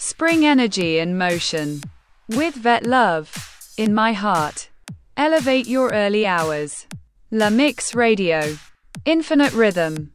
Spring energy and motion. With Vet Love. In my heart. Elevate your early hours. La Mix Radio. Infinite rhythm.